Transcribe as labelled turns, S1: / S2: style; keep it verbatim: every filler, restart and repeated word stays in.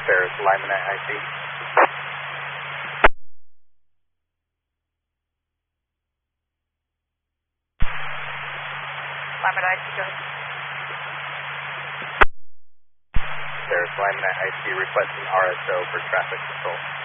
S1: Ferris, Lyman at I C.
S2: Lyman at I C, go ahead.
S1: Ferris, Lyman at I C, requesting R S O for traffic control.